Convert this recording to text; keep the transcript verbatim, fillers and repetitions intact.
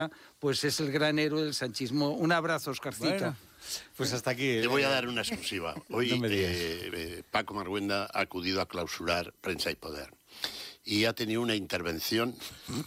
pues es el gran héroe del sanchismo. Un abrazo, Oscarcito. Bueno, pues hasta aquí. Te voy a dar una exclusiva. Hoy No me digas. eh, eh, Paco Marguenda ha acudido a clausurar Prensa y Poder y ha tenido una intervención